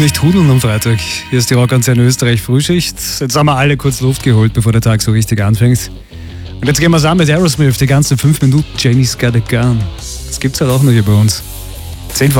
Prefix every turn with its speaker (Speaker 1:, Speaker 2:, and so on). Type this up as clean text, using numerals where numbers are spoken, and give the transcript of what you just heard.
Speaker 1: nicht hudeln am Freitag. Hier ist die Rockantenne Österreich Frühschicht. Jetzt haben wir alle kurz Luft geholt, bevor der Tag so richtig anfängt. Und jetzt gehen wir an mit Aerosmith, die ganzen 5 Minuten. Janie's Got a Gun. Das gibt's halt auch nur hier bei uns. 10 vor